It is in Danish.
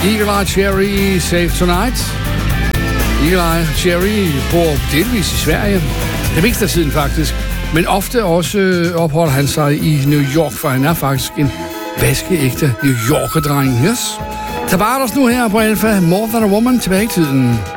Eagle-Eye Cherry, Save Tonight. Eagle-Eye Cherry bor delvis i Sverige. Det meste af tiden faktisk. Men ofte også opholder han sig i New York, for han er faktisk en vaskeægte New Yorker-dreng. Yes. Tabardos nu her på Alpha. More Than a Woman tilbage i tiden.